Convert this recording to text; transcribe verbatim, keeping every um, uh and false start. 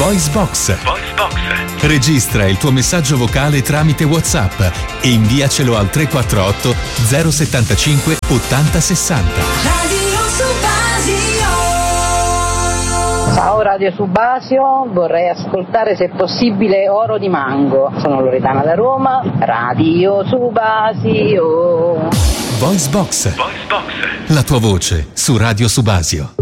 Voice Box. Voice Box. Registra il tuo messaggio vocale tramite WhatsApp e inviacelo al tre quattro otto zero settantacinque ottanta sessanta. Radio Subasio. Ciao Radio Subasio, vorrei ascoltare se possibile Oro di Mango. Sono Loredana da Roma, Radio Subasio. Voice Box. Voice Box. La tua voce su Radio Subasio.